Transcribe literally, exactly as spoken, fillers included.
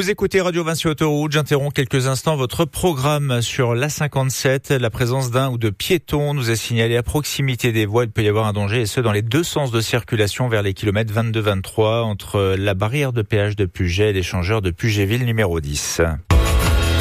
Vous écoutez Radio Vinci Autoroute. J'interromps quelques instants votre programme sur l'A cinquante-sept. La présence d'un ou de piétons nous est signalée à proximité des voies. Il peut y avoir un danger, et ce dans les deux sens de circulation vers les kilomètres vingt-deux vingt-trois entre la barrière de péage de Puget et l'échangeur de Pugetville numéro dix.